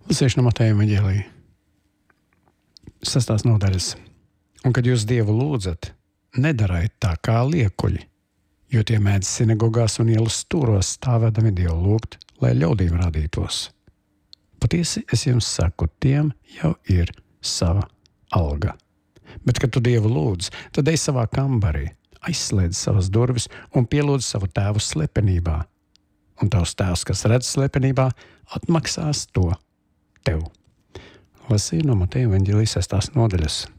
Lasīšu no Mateja evaņģēlija 6. nodaļas. Un, kad jūs Dievu lūdzat, nedariet tā kā liekuļi, jo tie mēdz sinagogās un ielas stūros stāvēdami Dievu lūgt, lai ļaudīm rādītos. Patiesi es jums saku, tiem jau ir sava alga. Bet, kad tu Dievu lūdz, tad ej savā kambarī, aizslēdz savas durvis un pielūdz savu tēvu slepenībā. Un tavs tēvs, kas redz slepenībā, atmaksās to tev. Lasīju no Mateja evaņģēlija 6. nodaļas.